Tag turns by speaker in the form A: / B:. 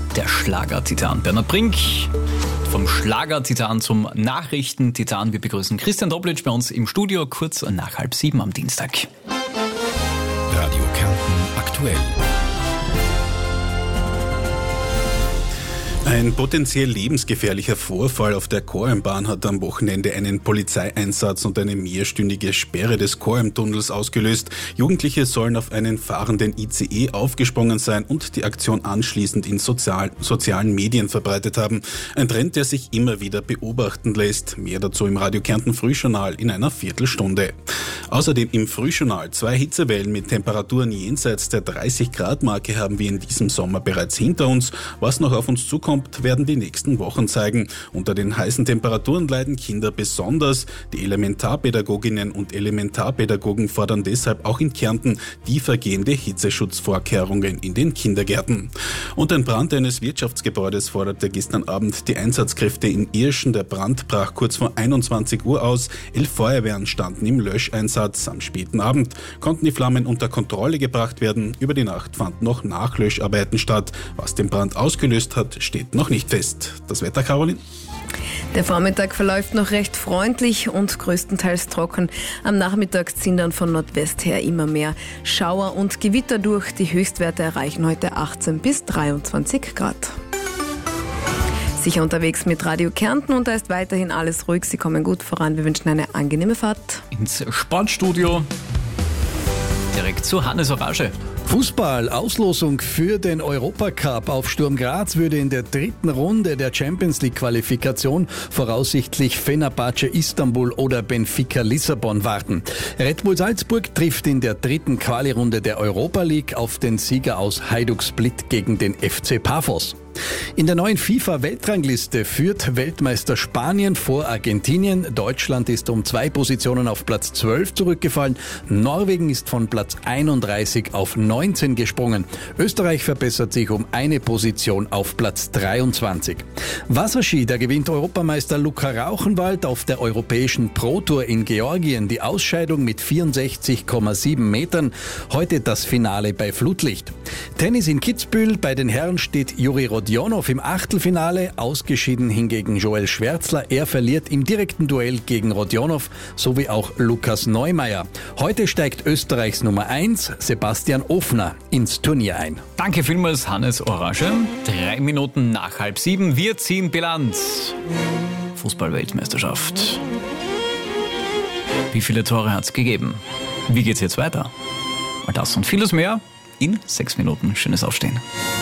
A: der Schlagertitan Bernhard Brink. Vom Schlagertitan zum Nachrichtentitan. Wir begrüßen Christian Doblitsch bei uns im Studio, kurz nach 6:30 am Dienstag.
B: Radio Kärnten aktuell.
C: Ein potenziell lebensgefährlicher Vorfall auf der Koralmbahn hat am Wochenende einen Polizeieinsatz und eine mehrstündige Sperre des Koralmtunnels ausgelöst. Jugendliche sollen auf einen fahrenden ICE aufgesprungen sein und die Aktion anschließend in sozialen Medien verbreitet haben. Ein Trend, der sich immer wieder beobachten lässt. Mehr dazu im Radio Kärnten Frühjournal in einer Viertelstunde. Außerdem im Frühjournal 2 Hitzewellen mit Temperaturen jenseits der 30-Grad-Marke haben wir in diesem Sommer bereits hinter uns. Was noch auf uns zukommt, werden die nächsten Wochen zeigen. Unter den heißen Temperaturen leiden Kinder besonders. Die Elementarpädagoginnen und Elementarpädagogen fordern deshalb auch in Kärnten tiefergehende Hitzeschutzvorkehrungen in den Kindergärten. Und ein Brand eines Wirtschaftsgebäudes forderte gestern Abend die Einsatzkräfte in Irschen. Der Brand brach kurz vor 21 Uhr aus. 11 Feuerwehren standen im Löscheinsatz. Am späten Abend konnten die Flammen unter Kontrolle gebracht werden. Über die Nacht fanden noch Nachlöscharbeiten statt. Was den Brand ausgelöst hat, steht noch nicht fest. Das Wetter, Caroline?
D: Der Vormittag verläuft noch recht freundlich und größtenteils trocken. Am Nachmittag ziehen dann von Nordwest her immer mehr Schauer und Gewitter durch. Die Höchstwerte erreichen heute 18 bis 23 Grad. Sicher unterwegs mit Radio Kärnten und da ist weiterhin alles ruhig. Sie kommen gut voran. Wir wünschen eine angenehme Fahrt.
A: Ins Sportstudio. Direkt zu Hannes Orage.
E: Fußball, Auslosung für den Europacup auf Sturm Graz würde in der 3. Runde der Champions League Qualifikation voraussichtlich Fenerbahce Istanbul oder Benfica Lissabon warten. Red Bull Salzburg trifft in der 3. Quali-Runde der Europa League auf den Sieger aus Hajduk Split gegen den FC Paphos. In der neuen FIFA-Weltrangliste führt Weltmeister Spanien vor Argentinien. Deutschland ist um 2 Positionen auf Platz 12 zurückgefallen. Norwegen ist von Platz 31 auf 19 gesprungen. Österreich verbessert sich um 1 Position auf Platz 23. Wasserski, da gewinnt Europameister Luca Rauchenwald auf der europäischen Pro-Tour in Georgien die Ausscheidung mit 64,7 Metern. Heute das Finale bei Flutlicht. Tennis in Kitzbühel, bei den Herren steht Juri Rodionov im Achtelfinale, ausgeschieden hingegen Joel Schwärzler. Er verliert im direkten Duell gegen Rodionov, sowie auch Lukas Neumeier. Heute steigt Österreichs Nummer 1, Sebastian Ofner, ins Turnier ein.
A: Danke vielmals, Hannes Orage. 3 Minuten nach 6:30. Wir ziehen Bilanz. Fußball-Weltmeisterschaft. Wie viele Tore hat es gegeben? Wie geht's jetzt weiter? All das und vieles mehr in 6 Minuten. Schönes Aufstehen.